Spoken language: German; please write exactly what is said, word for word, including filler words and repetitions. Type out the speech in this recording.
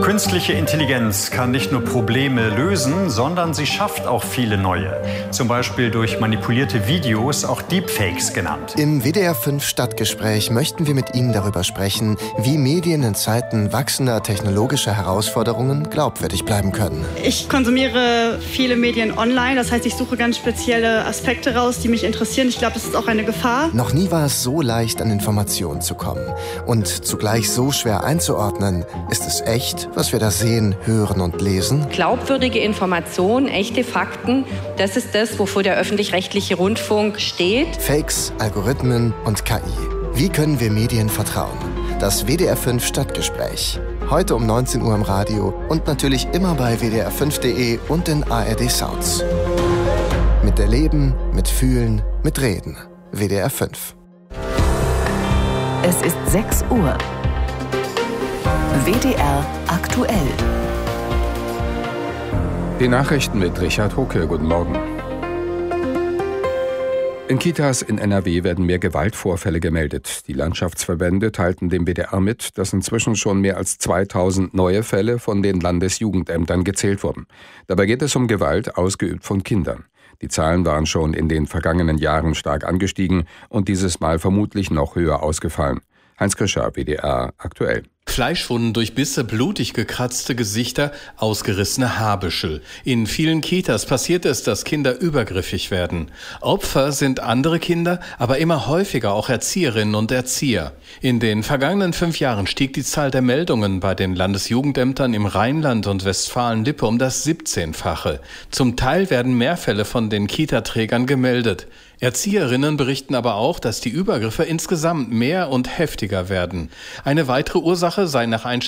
Künstliche Intelligenz kann nicht nur Probleme lösen, sondern sie schafft auch viele neue. Zum Beispiel durch manipulierte Videos, auch Deepfakes genannt. Im W D R fünf Stadtgespräch möchten wir mit Ihnen darüber sprechen, wie Medien in Zeiten wachsender technologischer Herausforderungen glaubwürdig bleiben können. Ich konsumiere viele Medien online, das heißt, ich suche ganz spezielle Aspekte raus, die mich interessieren. Ich glaube, das ist auch eine Gefahr. Noch nie war es so leicht, an Informationen zu kommen. Und zugleich so schwer einzuordnen, ist es echt, was wir da sehen, hören und lesen? Glaubwürdige Informationen, echte Fakten, das ist das, wofür der öffentlich-rechtliche Rundfunk steht. Fakes, Algorithmen und K I. Wie können wir Medien vertrauen? Das W D R fünf Stadtgespräch. Heute um neunzehn Uhr im Radio und natürlich immer bei w d r fünf punkt de und den A R D Sounds. Mit Erleben, mit Fühlen, mit Reden. W D R fünf. Es ist sechs Uhr. W D R aktuell. Die Nachrichten mit Richard Hucke. Guten Morgen. In Kitas in N R W werden mehr Gewaltvorfälle gemeldet. Die Landschaftsverbände teilten dem W D R mit, dass inzwischen schon mehr als zweitausend neue Fälle von den Landesjugendämtern gezählt wurden. Dabei geht es um Gewalt, ausgeübt von Kindern. Die Zahlen waren schon in den vergangenen Jahren stark angestiegen und dieses Mal vermutlich noch höher ausgefallen. Heinz Krischer, W D R aktuell. Fleischwunden durch Bisse, blutig gekratzte Gesichter, ausgerissene Haarbüschel. In vielen Kitas passiert es, dass Kinder übergriffig werden. Opfer sind andere Kinder, aber immer häufiger auch Erzieherinnen und Erzieher. In den vergangenen fünf Jahren stieg die Zahl der Meldungen bei den Landesjugendämtern im Rheinland und Westfalen-Lippe um das siebzehnfache. Zum Teil werden mehr Fälle von den Kitaträgern gemeldet. Erzieherinnen berichten aber auch, dass die Übergriffe insgesamt mehr und heftiger werden. Eine weitere Ursache sei nach Einschätzung